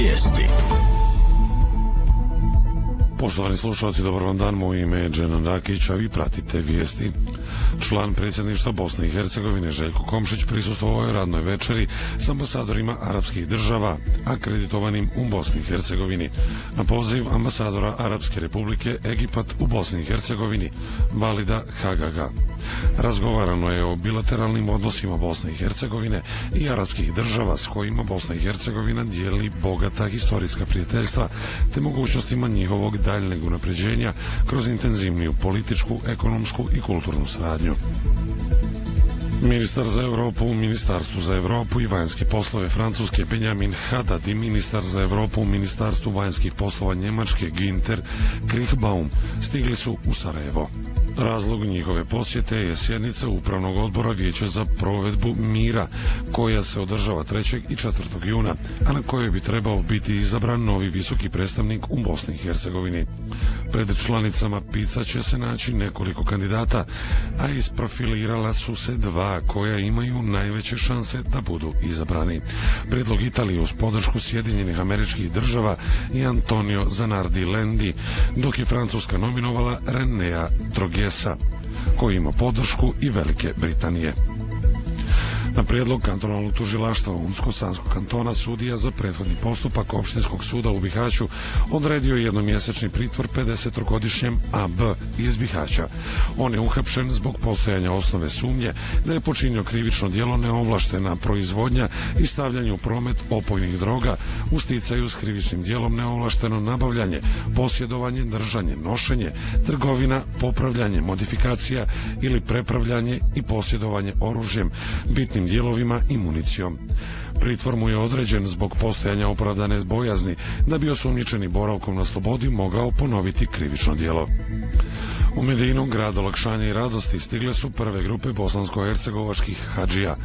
Vijesti. Poštovani slušalci, dobar vam dan, moje ime je Dženan Rakić, a vi pratite vijesti. Član predsjedništva Bosne i Hercegovine Željko Komšić prisustvovao je radnoj večeri s ambasadorima arapskih država, akreditovanim u Bosni i Hercegovini. Na poziv ambasadora Arapske republike Egipat u Bosni i Hercegovini, Valida Hagaga. Razgovarano je o bilateralnim odnosima Bosne i Hercegovine i arapskih država s kojima Bosna i Hercegovina dijeli bogata historijska prijateljstva te mogućnostima njihovog daljnjeg unapređenja kroz intenzivniju političku, ekonomsku i kulturnu saradnju. Ministar za Europu u Ministarstvu za Europu i vanjske poslove Francuske Benjamin Haddad i ministar za Europu u Ministarstvu vanjskih poslova Njemačke Günther Kriechbaum stigli su u Sarajevo. Razlog njihove posjete je sjednica Upravnog odbora Vijeća za provedbu mira, koja se održava 3. i 4. juna, a na kojoj bi trebao biti izabran novi visoki predstavnik u Bosni i Hercegovini. Pred članicama PIC-a će se naći nekoliko kandidata, a isprofilirala su se dva koja imaju najveće šanse da budu izabrani. Predlog Italije uz podršku Sjedinjenih Američkih Država i Antonio Zanardi Lendi, dok je Francuska nominovala Renea Drogesa, koji ima podršku i Velike Britanije. Na prijedlog kantonalnog tužilaštva Unsko-Sanskog kantona sudija za prethodni postupak opštinskog suda u Bihaću odredio jednomjesečni pritvor 50-godišnjem AB iz Bihaća. On je uhapšen zbog postojanja osnove sumnje da je počinio krivično djelo neovlaštena proizvodnja i stavljanje u promet opojnih droga u sticaju s krivičnim djelom neovlašteno nabavljanje, posjedovanje, držanje, nošenje, trgovina, popravljanje, modifikacija ili prepravljanje i posjedovanje oružjem, bitnim dijelovima i municijom. Pritvor mu je određen zbog postojanja opravdane bojazni da bi osumnjičeni boravkom na slobodi mogao ponoviti krivično djelo. U Medinu, grad olakšanja i radosti, stigle su prve grupe bosansko-hercegovačkih hadžija.